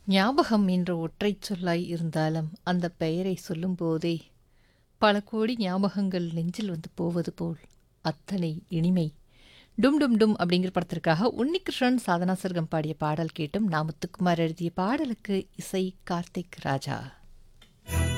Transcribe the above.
ஞாபகம் என்ற ஒற்றைச் சொல்லாய் இருந்தாலும் அந்த பெயரை சொல்லும்போதே பல கோடி ஞாபகங்கள் நெஞ்சில் வந்து போவது போல் அத்தனை இனிமை. டும் டும் டும் அப்படிங்கிற படத்திற்காக உன்னிகிருஷ்ணன் சாதனா சர்கம் பாடிய பாடல் கேட்டும். முத்துக்குமார் எழுதிய பாடலுக்கு இசை கார்த்திக் ராஜா.